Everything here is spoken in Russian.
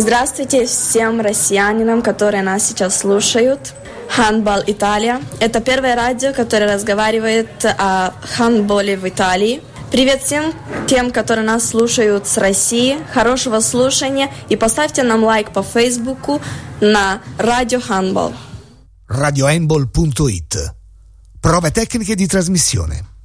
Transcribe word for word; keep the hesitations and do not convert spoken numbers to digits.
Здравствуйте всем россиянам, которые нас сейчас слушают. Handball Italia – это первое радио, которое разговаривает о хандболе в Италии. Привет всем тем, которые нас слушают с России. Хорошего слушания и поставьте нам лайк по Фейсбуку на Radio Handball. radio handball punto it. Prove tecniche di trasmissione.